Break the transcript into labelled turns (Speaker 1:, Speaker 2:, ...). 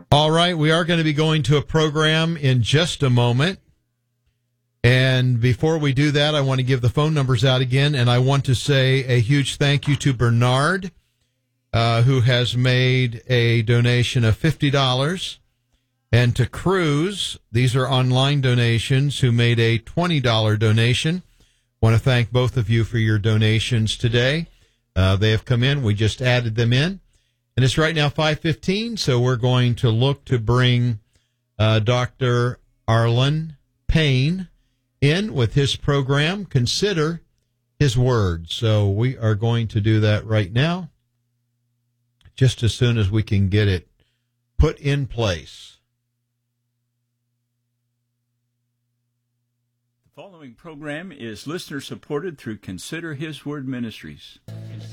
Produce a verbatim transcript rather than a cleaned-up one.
Speaker 1: All right, we are going to be going to a program in just a moment. And before we do that, I want to give the phone numbers out again, and I want to say a huge thank you to Bernard, uh, who has made a donation of fifty dollars, and to Cruz, these are online donations, who made a twenty dollars donation. I want to thank both of you for your donations today. Uh, they have come in. We just added them in. And it's right now five fifteen, so we're going to look to bring uh, Doctor Arlen Payne in with his program, Consider His Word. So we are going to do that right now, just as soon as we can get it put in place.
Speaker 2: The following program is listener-supported through Consider His Word Ministries.